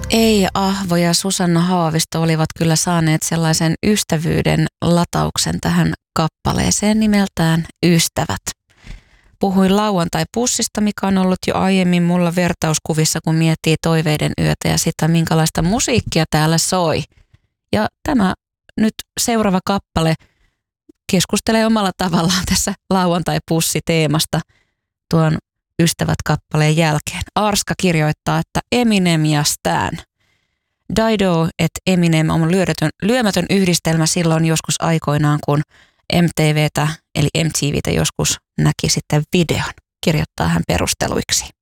Ei Ahvo ja Susanna Haavisto olivat kyllä saaneet sellaisen ystävyyden latauksen tähän kappaleeseen nimeltään Ystävät. Puhuin lauantai-pussista, mikä on ollut jo aiemmin mulla vertauskuvissa, kun miettii toiveiden yötä ja sitä, minkälaista musiikkia täällä soi. Ja tämä nyt seuraava kappale keskustelee omalla tavallaan tässä lauantai-pussi-teemasta tuon Ystävät-kappaleen jälkeen. Arska kirjoittaa, että Eminem ja Stan. Dido et Eminem on lyömätön yhdistelmä silloin joskus aikoinaan, kun MTVtä joskus näki sitten videon, kirjoittaa hän perusteluiksi.